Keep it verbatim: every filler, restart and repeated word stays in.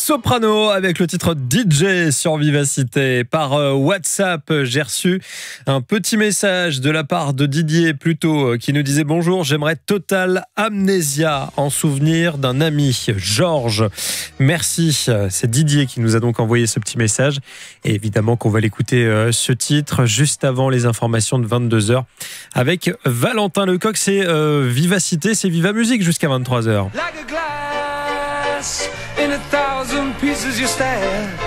Soprano avec le titre D J sur Vivacité. Par WhatsApp, j'ai reçu un petit message de la part de Didier plutôt qui nous disait bonjour, j'aimerais Total Amnésia en souvenir d'un ami, Georges. Merci, c'est Didier qui nous a donc envoyé ce petit message. Et évidemment qu'on va l'écouter ce titre juste avant les informations de vingt-deux heures avec Valentin Lecoq. C'est euh, Vivacité, c'est Viva Musique jusqu'à vingt-trois heures. Like a glass in a thousand pieces you stare.